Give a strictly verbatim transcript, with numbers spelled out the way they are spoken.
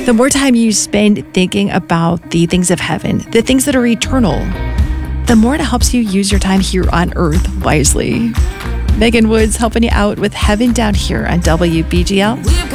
The more time you spend thinking about the things of heaven, the things that are eternal, the more it helps you use your time here on earth wisely. Megan Woods helping you out with Heaven Down Here on W B G L.